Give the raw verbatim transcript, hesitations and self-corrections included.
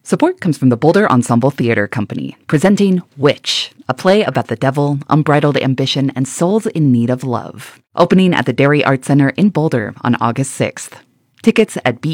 Support comes from the Boulder Ensemble Theater Company, presenting Witch, a play about the devil, unbridled ambition, and souls in need of love. Opening at the Dairy Arts Center in Boulder on August sixth. Tickets at B